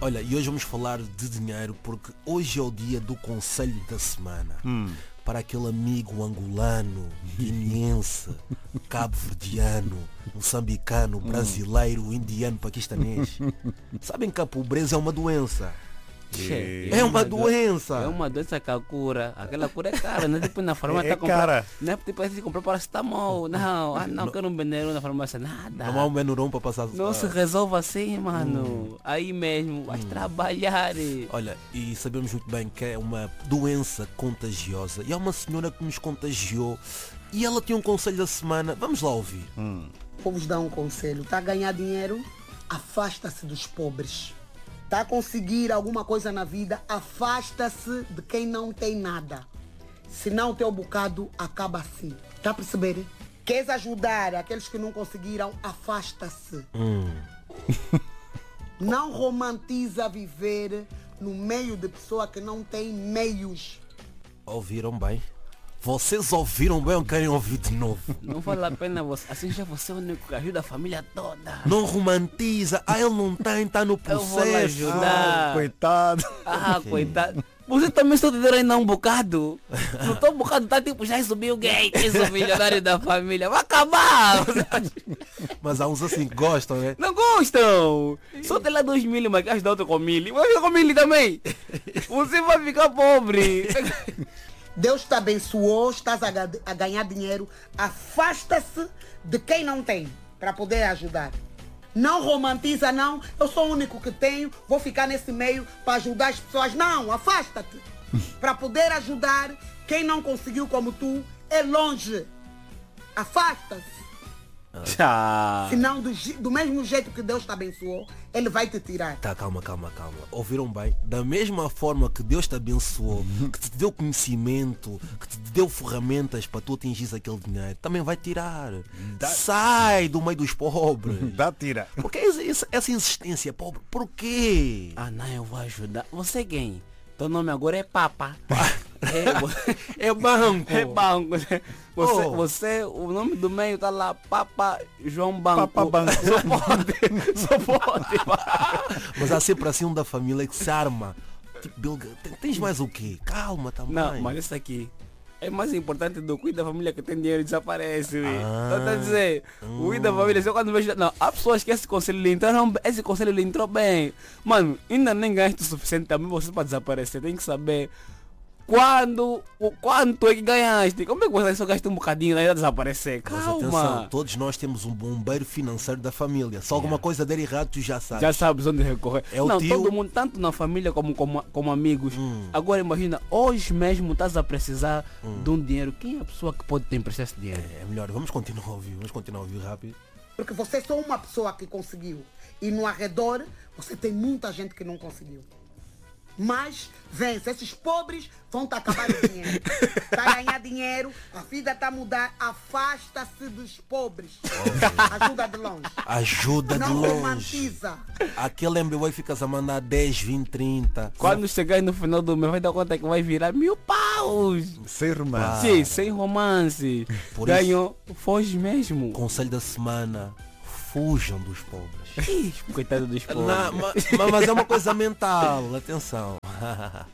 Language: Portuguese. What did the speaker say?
Olha, e hoje vamos falar de dinheiro porque hoje é o dia do conselho da semana. Para aquele amigo angolano, guineense, cabo-verdiano, moçambicano, brasileiro, indiano, paquistanês. Sabem que a pobreza é uma doença. É uma doença. É uma doença que a cura. Aquela cura é cara, né? Tipo na farmácia É cara. Não é tipo assim, comprar paracetamol. Não quero um veneno na farmácia, nada. Não há um Benuron para passar. Não se resolve assim, mano. Aí mesmo, vais trabalhar. Olha, e sabemos muito bem que é uma doença contagiosa. E há uma senhora que nos contagiou e ela tinha um conselho da semana. Vamos lá ouvir. Vou vos dar um conselho. Está a ganhar dinheiro? Afasta-se dos pobres. Está a conseguir alguma coisa na vida? Afasta-se de quem não tem nada. Senão o teu bocado acaba assim. Está a perceber? Queres ajudar aqueles que não conseguiram? Afasta-se. Não romantiza viver no meio de pessoa que não tem meios. Ouviram bem? Vocês ouviram bem ou querem ouvir de novo? Não vale a pena você. Assim já você é o único que ajuda a família toda. Não romantiza. Ele não tem, está no Eu vou lhe processo. ajudar. Coitado. Coitado. Você também está dando ainda um bocado. Não estou um bocado, tá tipo, já subiu o gay, sou milionário da família. Vai acabar. Mas há uns assim que gostam, né? Não gostam. Só tem lá 2 mil, mas quer ajudar outro com 1.000. Vai ficar com 1.000 também. Você vai ficar pobre. Deus te abençoou, estás a ganhar dinheiro. Afasta-se de quem não tem para poder ajudar. Não romantiza, não. Eu sou o único que tenho, vou ficar nesse meio para ajudar as pessoas. Não, afasta-te. Para poder ajudar quem não conseguiu como tu, é longe. Afasta-se. Senão, do mesmo jeito que Deus te abençoou, Ele vai te tirar. Tá, calma. Ouviram bem? Da mesma forma que Deus te abençoou, que te deu conhecimento, que te deu ferramentas para tu atingires aquele dinheiro, também vai tirar. Sai do meio dos pobres. Tira. Por que essa insistência, pobre? Por quê? Não, eu vou ajudar. Você quem? Teu nome agora é Papa. É banco. É banco. Você, o nome do meio tá lá, Papa João Banco. Papa Banco. Só pode. Mas há sempre assim um da família que se arma. Tipo, Bilga, tens mais o quê? Calma também. Não, mas isso aqui é mais importante do que o da família que tem dinheiro e desaparece. Então a dizer, o da família, só quando vejo. Não, há pessoas que esse conselho lhe entrou, esse conselho lhe entrou bem. Mano, ainda nem ganhaste o suficiente também você para desaparecer. Tem que saber quanto é que ganhaste. Como é que você só gasta um bocadinho e ainda desaparecer? Mas Calma. atenção, todos nós temos um bombeiro financeiro da família. Se alguma coisa der errado, tu já sabes. Já sabes onde recorrer. É o não, tio. todo mundo, tanto na família como amigos. Agora imagina, hoje mesmo estás a precisar de um dinheiro. Quem é a pessoa que pode te emprestar esse dinheiro? É melhor, vamos continuar a ouvir rápido. Porque você é só uma pessoa que conseguiu. E no arredor, você tem muita gente que não conseguiu. Mas, vence, esses pobres vão te acabar o dinheiro. Está a ganhar dinheiro, a vida está a mudar. Afasta-se dos pobres. Ajuda de longe. Ajuda Não de longe. romantiza. Aquele MBA ficas a mandar 10, 20, 30. Quando chegar no final do mês vai dar conta que vai virar 1.000 paus. Sem romance. Sim, sem romance. Por Ganhou, foge mesmo. Conselho da semana, fujam dos pobres. Ih, coitado dos pobres. Não, mas é uma coisa mental, atenção.